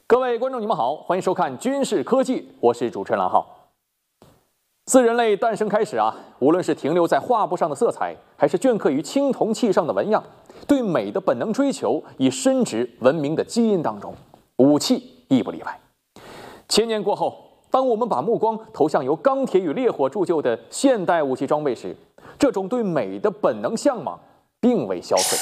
各位观众，你们好，欢迎收看《军事科技》，我是主持人郎浩。自人类诞生开始无论是停留在画布上的色彩，还是镌刻于青铜器上的纹样，对美的本能追求已深植文明的基因当中，武器亦不例外。千年过后，当我们把目光投向由钢铁与烈火铸就的现代武器装备时，这种对美的本能向往并未消退。